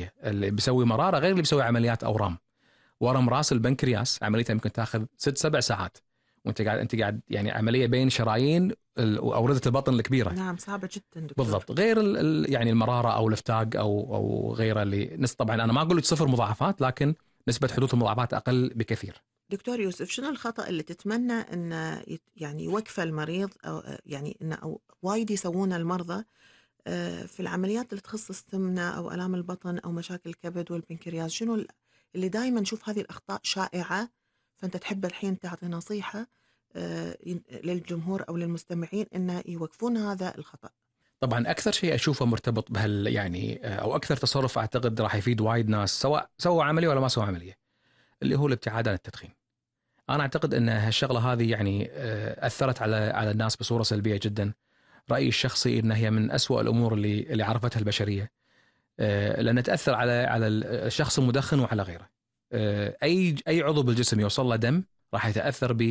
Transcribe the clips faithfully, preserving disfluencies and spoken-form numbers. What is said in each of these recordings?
جراحيه. اللي بيسوي مراره غير اللي بيسوي عمليات اورام. ورم راس البنكرياس عمليتها ممكن تاخذ ست سبع ساعات، وانت قاعد انت قاعد يعني عمليه بين شرايين اوردة البطن الكبيره. نعم صعبه جدا دكتور. بالضبط. غير ال ال يعني المراره او الافتاق او او غيره اللي نس طبعا انا ما اقول لك صفر مضاعفات، لكن نسبه حدوث المضاعفات اقل بكثير. دكتور يوسف، شنو الخطأ اللي تتمنى أن يعني يوقفه المريض أو يعني أن أو وايد يسوون المرضى في العمليات اللي تخص السمنة أو آلام البطن أو مشاكل الكبد والبنكرياس؟ شنو اللي دائما نشوف هذه الأخطاء شائعة، فأنت تحب الحين تعطي نصيحة للجمهور أو للمستمعين أن يوقفون هذا الخطأ؟ طبعا أكثر شيء أشوفه مرتبط بهال يعني أو أكثر تصرف أعتقد راح يفيد وايد ناس سواء سووا عملية ولا ما سووا عملية، اللي هو الابتعاد عن التدخين. أنا أعتقد أن هالشغلة هذه يعني أثرت على على الناس بصورة سلبية جدا. رأيي الشخصي أنها هي من أسوأ الأمور اللي اللي عرفتها البشرية، لأنها تأثر على على الشخص المدخن وعلى غيره. أي أي عضو بالجسم يوصل له دم راح يتأثر ب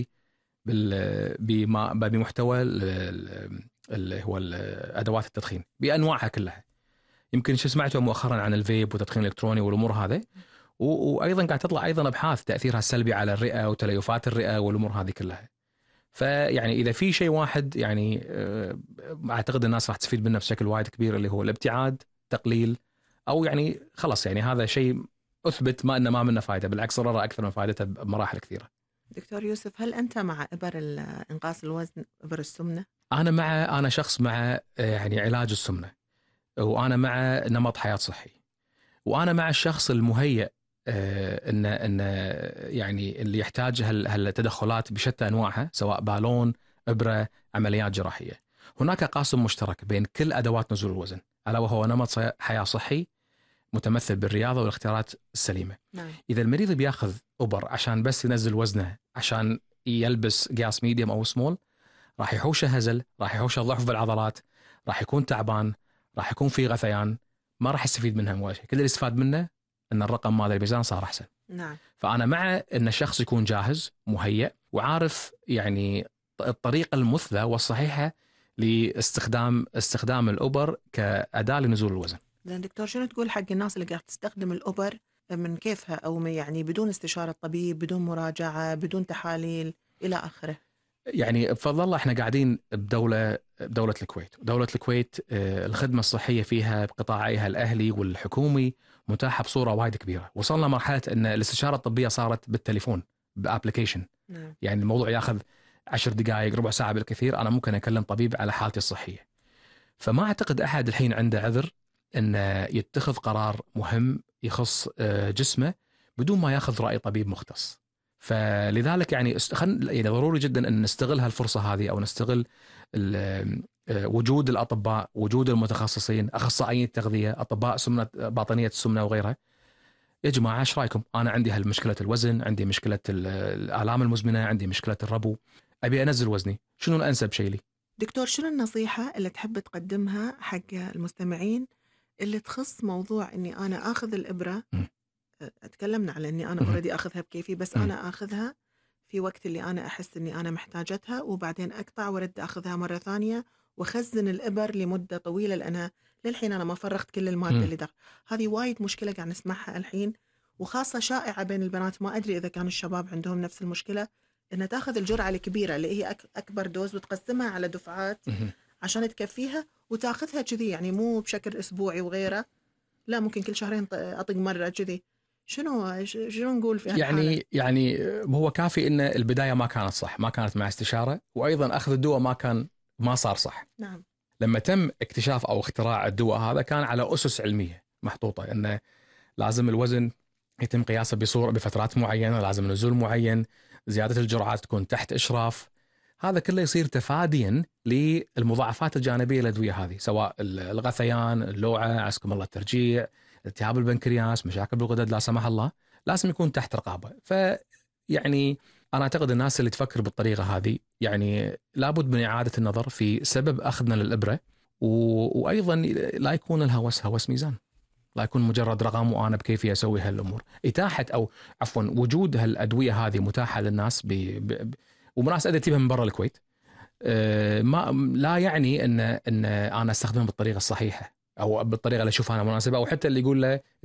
بمحتوى اللي هو أدوات التدخين بأنواعها كلها. يمكن شو سمعتوا مؤخرا عن الفيب والتدخين الإلكتروني والأمور هذه، وأيضا قاعد تطلع أيضا أبحاث تأثيرها السلبي على الرئة وتليفات الرئة والأمور هذه كلها. فيعني إذا في شيء واحد يعني أعتقد الناس راح تستفيد منه بشكل وايد كبير، اللي هو الابتعاد، تقليل، أو يعني خلاص يعني هذا شيء أثبت ما أنه ما منه فائدة، بالعكس ضرره أكثر من فائدته بمراحل كثيرة. دكتور يوسف، هل أنت مع إبر إنقاص الوزن، إبر السمنة؟ أنا مع أنا شخص مع يعني علاج السمنة، وأنا مع نمط حياة صحي، وأنا مع الشخص المهيئ إن إن يعني اللي يحتاج هالتدخلات بشتى أنواعها، سواء بالون، إبرة، عمليات جراحية. هناك قاسم مشترك بين كل أدوات نزول الوزن، ألا وهو نمط حياة صحي متمثل بالرياضة والاختيارات السليمة. نعم. إذا المريض بياخذ إبر عشان بس ينزل وزنه، عشان يلبس قياس ميديوم أو سمول، راح يحوشه هزل، راح يحوشه ضعف بالعضلات، راح يكون تعبان، راح يكون في غثيان، ما راح يستفيد منها ولا شيء. كل اللي استفاد منه ان الرقم مال الميزان صار احسن. نعم. فانا مع ان الشخص يكون جاهز مهيئ وعارف يعني الطريقه المثلى والصحيحه لاستخدام استخدام الأبر كأداة لنزول الوزن. زين دكتور، شنو تقول حق الناس اللي قاعد تستخدم الأبر من كيفها، او يعني بدون استشارة طبيب، بدون مراجعة، بدون تحاليل الى اخره؟ يعني بفضل الله احنا قاعدين بدولة بدولة الكويت. دولة الكويت الخدمة الصحية فيها بقطاعيها الأهلي والحكومي متاحة بصورة وايد كبيرة. وصلنا مرحلة أن الاستشارة الطبية صارت بالتليفون بأبليكيشن. نعم. يعني الموضوع ياخذ عشر دقائق ربع ساعة بالكثير، أنا ممكن أكلم طبيب على حالتي الصحية. فما أعتقد أحد الحين عنده عذر أن يتخذ قرار مهم يخص جسمه بدون ما ياخذ رأي طبيب مختص. فلذلك يعني يعني ضروري جدا أن نستغل هالفرصة هذه، أو نستغل وجود الأطباء، وجود المتخصصين، أخصائيين التغذية، أطباء سمنة باطنية السمنة وغيرها. يا جماعة ايش رايكم؟ أنا عندي هالمشكلة الوزن، عندي مشكلة الآلام المزمنة، عندي مشكلة الربو، أبي أنزل وزني، شنو الأنسب شيء لي؟ دكتور، شنو النصيحة اللي تحب تقدمها حق المستمعين اللي تخص موضوع إني أنا آخذ الإبرة؟ م. أتكلمنا على إني أنا أوريدي آخذها بكيفي، بس م. أنا آخذها في وقت اللي أنا أحس إني أنا محتاجتها، وبعدين أقطع وأرد أخذها مرة ثانية وخزن الإبر لمدة طويلة، لأنها للحين أنا ما فرغت كل المادة م. اللي داخل. هذه وايد مشكلة قاعد نسمعها الحين، وخاصة شائعة بين البنات. ما أدري إذا كان الشباب عندهم نفس المشكلة، إنها تأخذ الجرعة الكبيرة اللي هي أكبر دوز وتقسمها على دفعات م. عشان تكفيها، وتاخذها كذي، يعني مو بشكل أسبوعي وغيره، لا ممكن كل شهرين أطق مرة كذي. شنو شنو نقول في هالحالة؟ يعني يعني هو كافي ان البدايه ما كانت صح، ما كانت مع استشاره، وايضا اخذ الدواء ما كان ما صار صح. نعم. لما تم اكتشاف او اختراع الدواء هذا كان على اسس علميه محطوطه، انه لازم الوزن يتم قياسه بصوره بفترات معينه، لازم نزول معين، زياده الجرعات تكون تحت اشراف. هذا كله يصير تفاديا للمضاعفات الجانبيه للادويه هذه، سواء الغثيان، اللوعه، عسكم الله الترجيع، التهاب البنكرياس، مشاكل بالغدد لا سمح الله، لازم يكون تحت رقابه. فيعني انا اعتقد الناس اللي تفكر بالطريقه هذه يعني لابد من اعاده النظر في سبب اخذنا للابره، و... وايضا لا يكون الهوس هوس ميزان، لا يكون مجرد رقم وانا بكيفي اسوي هالامور. اتاحه او عفوا وجود هالادويه هذه متاحه للناس ب... ب... وناس ادري تجيبها من برا الكويت، أه ما لا يعني ان ان انا استخدمها بالطريقه الصحيحه او بالطريقه اللي اشوفها انا مناسبه، او حتى اللي يقول له